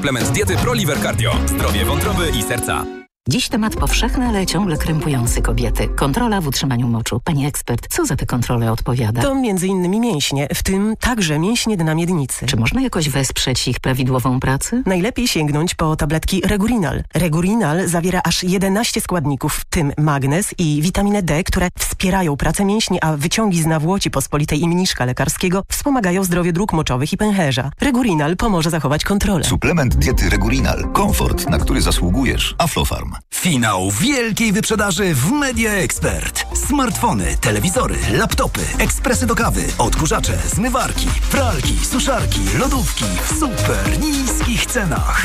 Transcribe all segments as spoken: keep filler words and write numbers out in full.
Suplement diety ProLiver Cardio. Zdrowie wątroby i serca. Dziś temat powszechny, ale ciągle krępujący kobiety. Kontrola w utrzymaniu moczu. Pani ekspert, co za te kontrole odpowiada? To między innymi mięśnie, w tym także mięśnie dna miednicy. Czy można jakoś wesprzeć ich prawidłową pracę? Najlepiej sięgnąć po tabletki Regurinal. Regurinal zawiera aż jedenaście składników, w tym magnez i witaminę D, które wspierają pracę mięśni, a wyciągi z nawłoci pospolitej i mniszka lekarskiego wspomagają zdrowie dróg moczowych i pęcherza. Regurinal pomoże zachować kontrolę. Suplement diety Regurinal. Komfort, na który zasługujesz. Aflofarm. Finał wielkiej wyprzedaży w Media Expert. Smartfony, telewizory, laptopy, ekspresy do kawy, odkurzacze, zmywarki, pralki, suszarki, lodówki w super niskich cenach.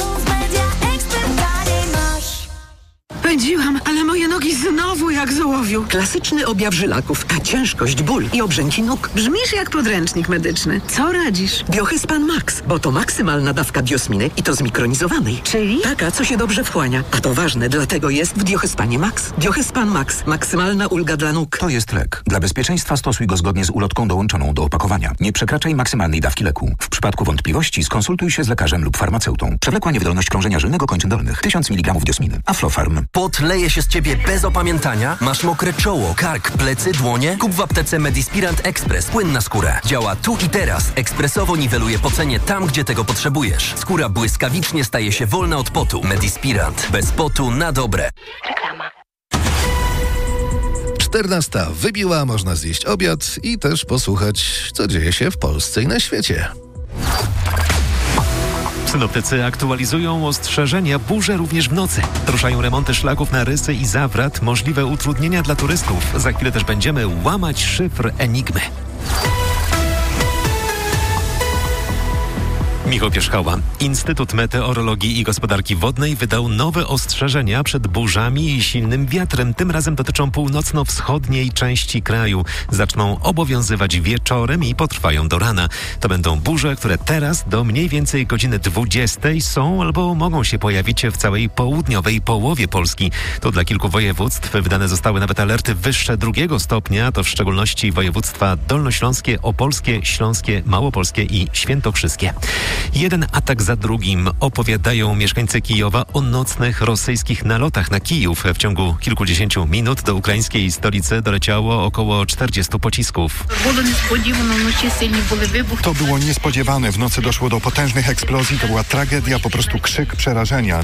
Pędziłam, ale moje nogi znowu jak z ołowiu. Klasyczny objaw żylaków, a ciężkość, ból i obrzęki nóg. Brzmisz jak podręcznik medyczny. Co radzisz? Biohyspan Max, bo to maksymalna dawka diosminy i to zmikronizowanej. Czyli? Taka, co się dobrze wchłania. A to ważne, dlatego jest w Biohyspanie Max. Biohyspan Max. Maksymalna ulga dla nóg. To jest lek. Dla bezpieczeństwa stosuj go zgodnie z ulotką dołączoną do opakowania. Nie przekraczaj maksymalnej dawki leku. W przypadku wątpliwości skonsultuj się z lekarzem lub farmaceutą. Przewlekła niewydolność krążenia żylnego kończyn dolnych. tysiąc miligramów diosminy. Aflofarm. Pot leje się z ciebie bez opamiętania? Masz mokre czoło, kark, plecy, dłonie? Kup w aptece Medispirant Express. Płyn na skórę. Działa tu i teraz. Ekspresowo niweluje pocenie tam, gdzie tego potrzebujesz. Skóra błyskawicznie staje się wolna od potu. Medispirant. Bez potu na dobre. Reklama. czternasta wybiła, można zjeść obiad i też posłuchać, co dzieje się w Polsce i na świecie. Synoptycy aktualizują ostrzeżenia, burze również w nocy. Ruszają remonty szlaków na Rysy i Zawrat, możliwe utrudnienia dla turystów. Za chwilę też będziemy łamać szyfr Enigmy. Michał Pierzchała. Instytut Meteorologii i Gospodarki Wodnej wydał nowe ostrzeżenia przed burzami i silnym wiatrem. Tym razem dotyczą północno-wschodniej części kraju. Zaczną obowiązywać wieczorem i potrwają do rana. To będą burze, które teraz do mniej więcej godziny dwudziestej są albo mogą się pojawić w całej południowej połowie Polski. To dla kilku województw wydane zostały nawet alerty wyższe drugiego stopnia. To w szczególności województwa dolnośląskie, opolskie, śląskie, małopolskie i świętokrzyskie. Jeden atak za drugim opowiadają mieszkańcy Kijowa o nocnych rosyjskich nalotach na Kijów. W ciągu kilkudziesięciu minut do ukraińskiej stolicy doleciało około czterdziestu pocisków. To było niespodziewane. W nocy doszło do potężnych eksplozji. To była tragedia, po prostu krzyk przerażenia.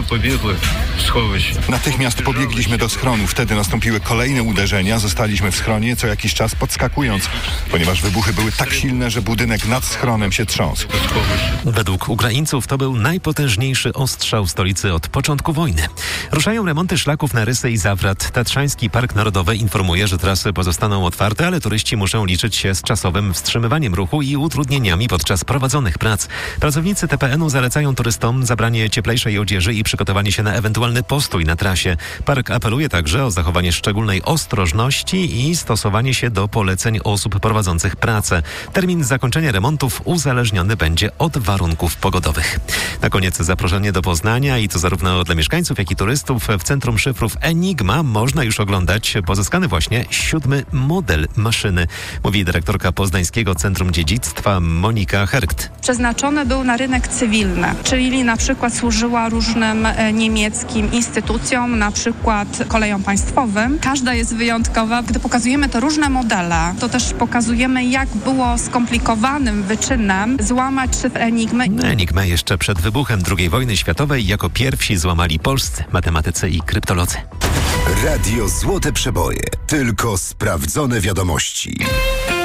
Natychmiast pobiegliśmy do schronu. Wtedy nastąpiły kolejne uderzenia. Zostaliśmy w schronie co jakiś czas podskakując, ponieważ wybuchy były tak silne, że budynek nad schronem się trząsł. Według Ukraińców to był najpotężniejszy ostrzał w stolicy od początku wojny. Ruszają remonty szlaków na Rysy i Zawrat. Tatrzański Park Narodowy informuje, że trasy pozostaną otwarte, ale turyści muszą liczyć się z czasowym wstrzymywaniem ruchu i utrudnieniami podczas prowadzonych prac. Pracownicy T P N u zalecają turystom zabranie cieplejszej odzieży i przygotowanie się na ewentualny postój na trasie. Park apeluje także o zachowanie szczególnej ostrożności i stosowanie się do poleceń osób prowadzących pracę. Termin zakończenia remontów uzależniony będzie od warunków pogodowych. Na koniec zaproszenie do Poznania i to zarówno dla mieszkańców, jak i turystów. W Centrum Szyfrów Enigma można już oglądać pozyskany właśnie siódmy model maszyny, mówi dyrektorka Poznańskiego Centrum Dziedzictwa Monika Herkt. Przeznaczony był na rynek cywilny, czyli na przykład służyła różnym niemieckim instytucjom, na przykład kolejom państwowym. Każda jest wyjątkowa. Gdy pokazujemy te różne modele, to też pokazujemy, jak było skomplikowanym wyczynem złamać szyfr Enigmy. Enigmę jeszcze przed wybuchem drugiej wojny światowej jako pierwsi złamali polscy matematycy i kryptolodzy. Radio Złote Przeboje. Tylko sprawdzone wiadomości.